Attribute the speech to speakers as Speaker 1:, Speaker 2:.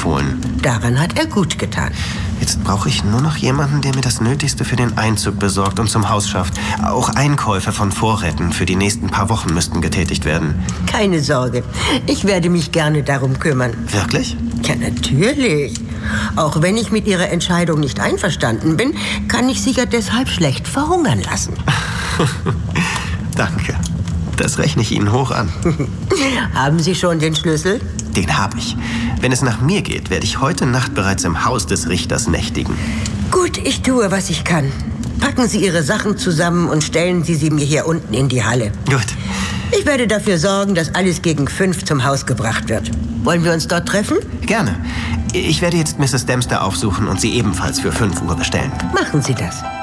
Speaker 1: empfohlen.
Speaker 2: Daran hat er gut getan.
Speaker 1: Jetzt brauche ich nur noch jemanden, der mir das Nötigste für den Einzug besorgt und zum Haus schafft. Auch Einkäufe von Vorräten für die nächsten paar Wochen müssten getätigt werden.
Speaker 2: Keine Sorge, ich werde mich gerne darum kümmern.
Speaker 1: Wirklich?
Speaker 2: Ja, natürlich. Auch wenn ich mit Ihrer Entscheidung nicht einverstanden bin, kann ich Sie ja deshalb schlecht verhungern lassen.
Speaker 1: Danke. Das rechne ich Ihnen hoch an.
Speaker 2: Haben Sie schon den Schlüssel?
Speaker 1: Den habe ich. Wenn es nach mir geht, werde ich heute Nacht bereits im Haus des Richters nächtigen.
Speaker 2: Gut, ich tue, was ich kann. Packen Sie Ihre Sachen zusammen und stellen Sie mir hier unten in die Halle.
Speaker 1: Gut.
Speaker 2: Ich werde dafür sorgen, dass alles gegen 5 zum Haus gebracht wird. Wollen wir uns dort treffen?
Speaker 1: Gerne. Ich werde jetzt Mrs. Dempster aufsuchen und sie ebenfalls für 5 Uhr bestellen.
Speaker 2: Machen Sie das.